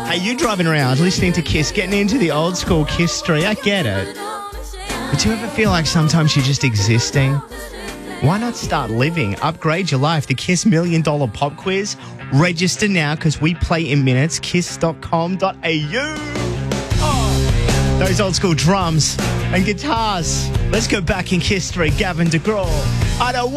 Hey, you driving around listening to Kiss, getting into the old school Kiss story. I get it. But do you ever feel like sometimes you're just existing? Why not start living? Upgrade your life. The Kiss $1 Million Pop Quiz. Register now because we play in minutes. Kiss.com.au. Oh, those old school drums and guitars. Let's go back in history. Gavin DeGraw. I don't